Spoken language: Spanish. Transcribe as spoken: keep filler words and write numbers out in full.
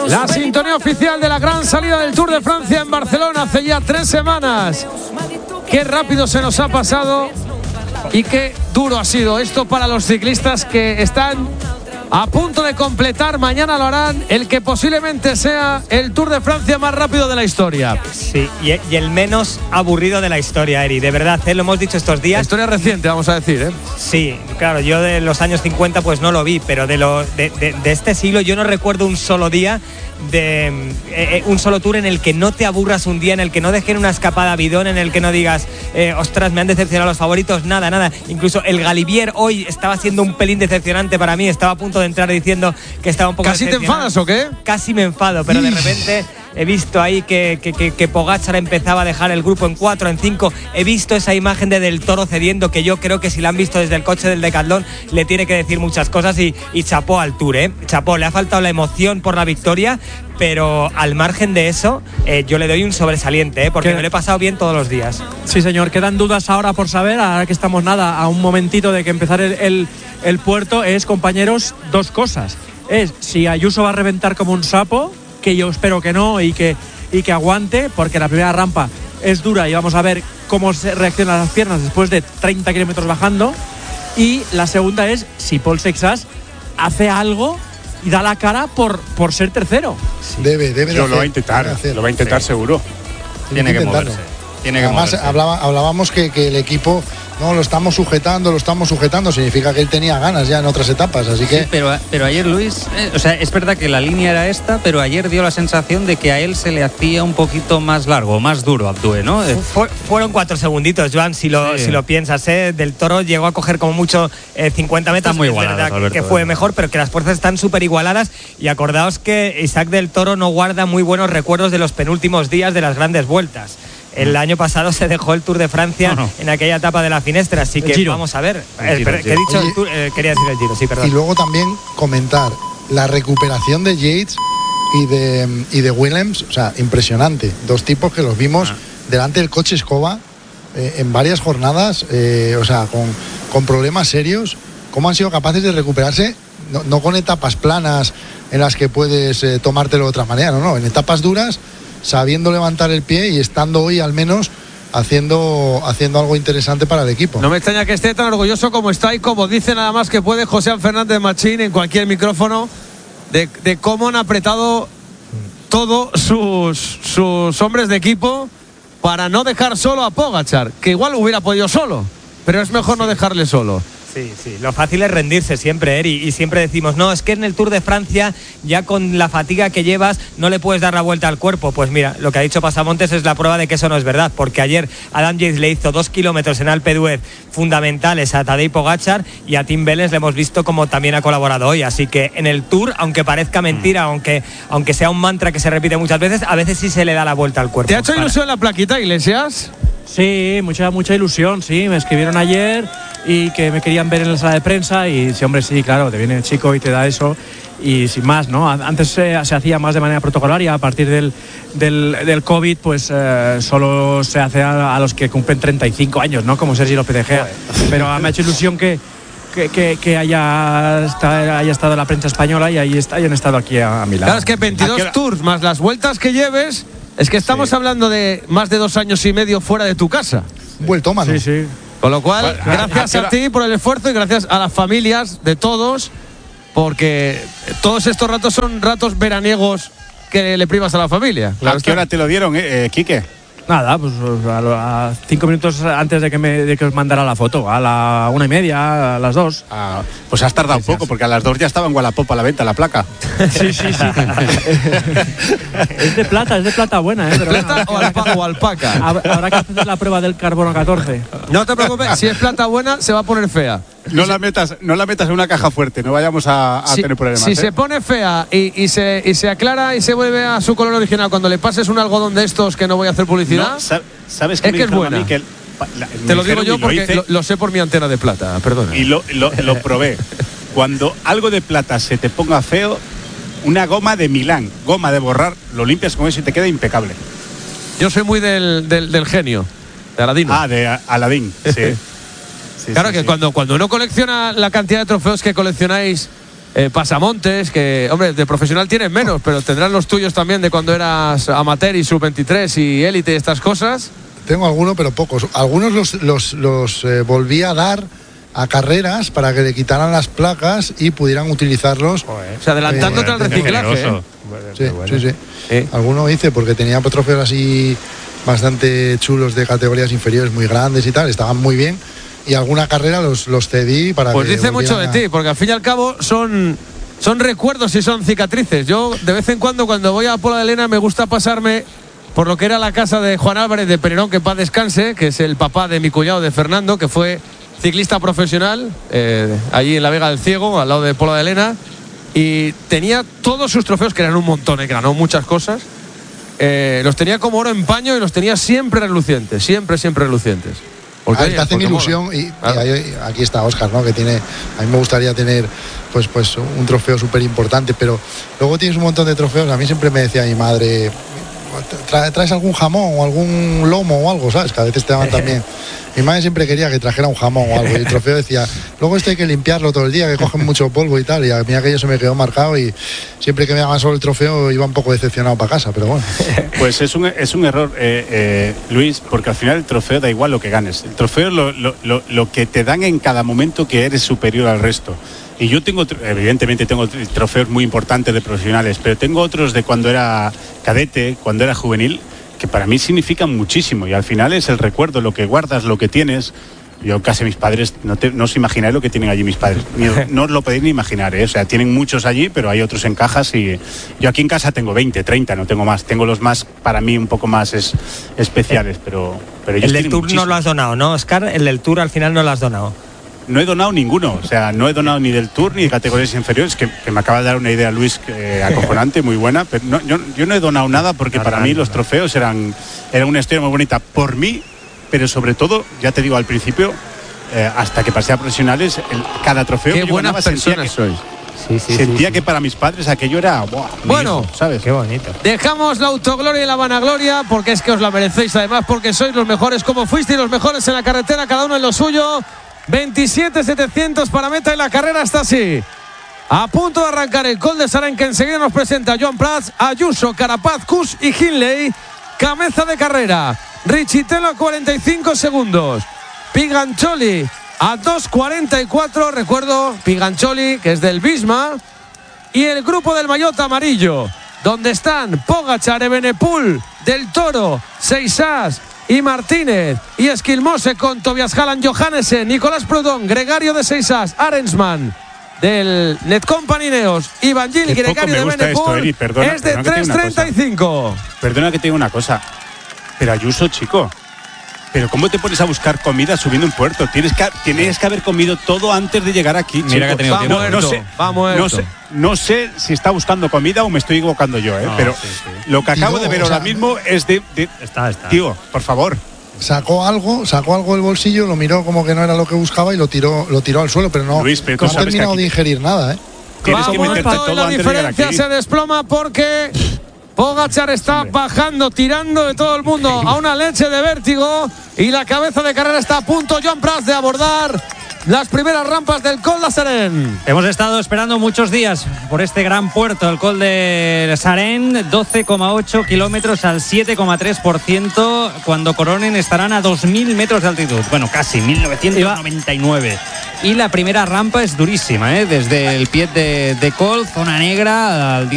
La sintonía oficial de la gran salida del Tour de Francia en Barcelona hace ya tres semanas. Qué rápido se nos ha pasado y qué duro ha sido esto para los ciclistas que están a punto de completar, mañana lo harán, el que posiblemente sea el Tour de Francia más rápido de la historia. Sí, y, y el menos aburrido de la historia, Eri, de verdad, ¿eh? Lo hemos dicho estos días. La historia reciente, vamos a decir, ¿eh? Sí, claro, yo de los años cincuenta pues no lo vi, pero de, lo, de, de, de este siglo yo no recuerdo un solo día de eh, eh, un solo tour en el que no te aburras un día, en el que no dejen una escapada bidón, en el que no digas eh, ostras, me han decepcionado los favoritos, nada, nada. Incluso el Galibier hoy estaba siendo un pelín decepcionante para mí, estaba a punto de entrar diciendo que estaba un poco ¿Casi te enfadas o qué? Casi me enfado, pero de repente he visto ahí que, que, que, que Pogačar empezaba a dejar el grupo en cuatro, en cinco. He visto esa imagen de Del Toro cediendo, que yo creo que si la han visto desde el coche del Decathlon le tiene que decir muchas cosas, y, y chapó al Tour, ¿eh? Chapó, le ha faltado la emoción por la victoria, pero al margen de eso eh, yo le doy un sobresaliente, ¿eh? Porque me lo he pasado bien todos los días. Sí, señor, quedan dudas ahora por saber, ahora que estamos nada a un momentito de que empezar el, el, el puerto. Es, compañeros, dos cosas. Es si Ayuso va a reventar como un sapo, que yo espero que no, y que, y que aguante, porque la primera rampa es dura y vamos a ver cómo se reaccionan las piernas después de treinta kilómetros bajando. Y la segunda es si Paul Seixas hace algo y da la cara por, por ser tercero. Sí. Debe, debe de Yo hacer, lo va a intentar, lo va a intentar sí. seguro. Tiene, Tiene que, que moverse. Tiene que Además, moverse. Hablaba, hablábamos que, que el equipo no lo estamos sujetando, lo estamos sujetando, significa que él tenía ganas ya en otras etapas, así que… Sí, pero, pero ayer, Luis, eh, o sea, es verdad que la línea era esta, pero ayer dio la sensación de que a él se le hacía un poquito más largo, más duro Abdue, ¿no? Fu- fueron cuatro segunditos, Joan, si lo, sí. si lo piensas, ¿eh? Del Toro llegó a coger como mucho eh, cincuenta metros, está muy es igualado, verdad Alberto, que fue eh. mejor, pero que las fuerzas están súper igualadas, y acordaos que Isaac Del Toro no guarda muy buenos recuerdos de los penúltimos días de las grandes vueltas. El año pasado se dejó el Tour de Francia no, no. en aquella etapa de la Finestra, así que vamos a ver. El Giro, el Giro. He dicho Oye, el Tour, eh, quería decir el Giro, sí, perdón. Y luego también comentar la recuperación de Yates y de, y de Williams, o sea, impresionante. Dos tipos que los vimos ah. delante del coche escoba eh, en varias jornadas, eh, o sea, con, con problemas serios. ¿Cómo han sido capaces de recuperarse? No, no con etapas planas en las que puedes eh, tomártelo de otra manera, no, no, en etapas duras, sabiendo levantar el pie y estando hoy al menos haciendo, haciendo algo interesante para el equipo. No me extraña que esté tan orgulloso como está, y como dice nada más que puede José Fernández Machín en cualquier micrófono, de, de cómo han apretado todos sus, sus hombres de equipo para no dejar solo a Pogačar, que igual hubiera podido solo, pero es mejor no dejarle solo. Sí, sí, lo fácil es rendirse siempre, Eri, y siempre decimos, no, es que en el Tour de Francia, ya con la fatiga que llevas, no le puedes dar la vuelta al cuerpo. Pues mira, lo que ha dicho Pasamontes es la prueba de que eso no es verdad, porque ayer Adam Yates le hizo dos kilómetros en Alpe d'Huez fundamentales a Tadej Pogačar, y a Tim Wellens le hemos visto como también ha colaborado hoy, así que en el Tour, aunque parezca mentira, aunque, aunque sea un mantra que se repite muchas veces, a veces sí se le da la vuelta al cuerpo. ¿Te ha hecho ilusión la plaquita, Iglesias? Sí, mucha, mucha ilusión, sí, me escribieron ayer y que me querían ver en la sala de prensa, y sí, hombre, sí, claro, te viene el chico y te da eso, y sin más, ¿no? Antes se, se hacía más de manera protocolaria, a partir del, del, del COVID, pues eh, solo se hace a, a los que cumplen treinta y cinco años, ¿no? Como Sergi López de Gea, pero me ha hecho ilusión que Que, que, que haya, está, haya estado la prensa española y ahí está, hayan estado aquí a, a mi lado. Claro, es que veintidós tours más las vueltas que lleves, es que estamos sí. hablando de más de dos años y medio fuera de tu casa. Vuelto, mano. Sí, sí. Con lo cual, bueno, gracias a, a ti por el esfuerzo, y gracias a las familias de todos, porque todos estos ratos son ratos veraniegos que le privas a la familia. Claro, ¿a qué hora te lo dieron, eh, eh, Quique? Nada, pues a, a cinco minutos antes de que, me, de que os mandara la foto, a la una y media, a las dos. Ah, pues has tardado un poco, porque a las dos ya estaba en Wallapop a la venta la placa. Sí, sí, sí. Es de plata, es de plata buena, ¿eh? Pero ¿Plata bueno, o, alpa, o alpaca? Habrá que hacer la prueba del carbono catorce. No te preocupes, si es plata buena, se va a poner fea. No la metas, no la metas en una caja fuerte, no vayamos a, a si, tener problemas. Si ¿eh? se pone fea y, y, se, y se aclara y se vuelve a su color original, cuando le pases un algodón de estos, que no voy a hacer publicidad, no, ¿sabes qué es me que es buena? A mí que el, la, te lo digo yo lo porque hice, lo, lo sé por mi antena de plata, perdona. Y lo, lo, lo probé. Cuando algo de plata se te ponga feo, una goma de Milán, goma de borrar, lo limpias con eso y te queda impecable. Yo soy muy del, del, del genio, de Aladino. Ah, de Aladín, sí. Sí, claro, sí, que sí. Cuando, cuando uno colecciona la cantidad de trofeos que coleccionáis eh, pasamontes, que, hombre, de profesional tienes menos, pero tendrán los tuyos también de cuando eras amateur y sub veintitrés y élite y estas cosas. Tengo algunos, pero pocos. Algunos los, los, los eh, volví a dar a carreras para que le quitaran las placas y pudieran utilizarlos. O sea, adelantándote eh, al reciclaje. ¿eh? Sí, sí, sí. ¿Eh? Alguno hice porque tenía trofeos así bastante chulos de categorías inferiores, muy grandes y tal, estaban muy bien. Y alguna carrera los, los cedí para pues que dice mucho de a... ti, porque al fin y al cabo son, son recuerdos y son cicatrices. Yo de vez en cuando cuando voy a Pola de Lena me gusta pasarme por lo que era la casa de Juan Álvarez de Pererón, que en paz descanse, que es el papá de mi cuñado de Fernando, que fue ciclista profesional eh, allí en la Vega del Ciego, al lado de Pola de Lena, y tenía todos sus trofeos, que eran un montón, eh, que ganó muchas cosas, eh, los tenía como oro en paño y los tenía siempre relucientes, siempre, siempre relucientes. Porque, ah, oye, te hacen ilusión y, claro. y aquí está Óscar, ¿no? Que tiene, a mí me gustaría tener pues, pues un trofeo súper importante, pero luego tienes un montón de trofeos. A mí siempre me decía mi madre, ¿Tra, ¿traes algún jamón o algún lomo o algo? ¿Sabes? Que a veces te daban también. Mi madre siempre quería que trajera un jamón o algo, y el trofeo decía, luego esto hay que limpiarlo todo el día, que cogen mucho polvo y tal, y a mí aquello se me quedó marcado y siempre que me daban solo el trofeo iba un poco decepcionado para casa, pero bueno. Pues es un, es un error, eh, eh, Luis, porque al final el trofeo da igual lo que ganes, el trofeo es lo, lo, lo, lo que te dan en cada momento que eres superior al resto. Y yo tengo, evidentemente tengo trofeos muy importantes de profesionales, pero tengo otros de cuando era cadete, cuando era juvenil, que para mí significan muchísimo, y al final es el recuerdo, lo que guardas, lo que tienes. Yo casi mis padres, no, te, no os imagináis lo que tienen allí mis padres, ni, no os lo podéis ni imaginar, ¿eh? O sea, tienen muchos allí, pero hay otros en cajas, y yo aquí en casa tengo veinte, treinta, no tengo más, tengo los más, para mí un poco más es, especiales, pero, pero el del Tour muchísimo. No lo has donado, ¿no, Óscar? El del Tour al final no lo has donado. No he donado ninguno, o sea, no he donado ni del Tour ni de categorías inferiores, que, que me acaba de dar una idea Luis eh, acojonante, muy buena, pero no, yo, yo no he donado nada porque para mí los trofeos eran, eran una historia muy bonita por mí, pero sobre todo, ya te digo al principio, eh, hasta que pasé a profesionales, el, cada trofeo Qué que yo buenas ganaba, personas sentía sois. Que, sí, sí, sentía sí, que sí. Para mis padres aquello era ¡buah! Bueno, hijo, ¿sabes? Qué bonito. Dejamos la autogloria y la vanagloria porque es que os la merecéis, además porque sois los mejores como fuisteis los mejores en la carretera, cada uno en lo suyo. veintisiete setecientos para meta y la carrera está así. A punto de arrancar el Col de Sarén, que enseguida nos presenta a Joan Prats, Ayuso, Carapaz, Kuss y Hindley. Cabeza de carrera. Richitelo a cuarenta y cinco segundos. Pigancholi a dos cuarenta y cuatro. Recuerdo, Pigancholi, que es del Visma. Y el grupo del maillot amarillo, donde están Pogačar, Evenepoel, Del Toro, Seixas y Martínez y Esquilmose con Tobias Halland, Johannesen, Nicolás Proudhon, Gregario de Seixas, Arensman del Netcompany Ineos, Iván Gil y Gregario de Evenepoel es de tres treinta y cinco. Perdona que te diga una cosa, pero Ayuso, chico, pero ¿cómo te pones a buscar comida subiendo un puerto? Tienes que, tienes que haber comido todo antes de llegar aquí, chico. Mira que ha tenido va tiempo. Muerto, no, sé, va muerto. No sé, no sé si está buscando comida o me estoy equivocando yo, ¿eh? No, pero sí, sí. lo que acabo no, de ver o sea, ahora mismo es de, de... Está, está. Tío, por favor. Sacó algo, sacó algo del bolsillo, lo miró como que no era lo que buscaba y lo tiró, lo tiró al suelo, pero no, Luis, pero no ha terminado de ingerir nada, ¿eh? Tienes va que meterte muerto, todo la antes de llegar diferencia aquí. se desploma porque Pogačar está Hombre. bajando, tirando de todo el mundo a una leche de vértigo y la cabeza de carrera está a punto, Joan Prats, de abordar las primeras rampas del Col de Sarén. Hemos estado esperando muchos días por este gran puerto, el Col de Sarén, doce coma ocho kilómetros al siete coma tres por ciento. Cuando coronen estarán a dos mil metros de altitud. Bueno, casi, mil novecientos noventa y nueve. Y la primera rampa es durísima, ¿eh? Desde el pie de, de Col, zona negra, al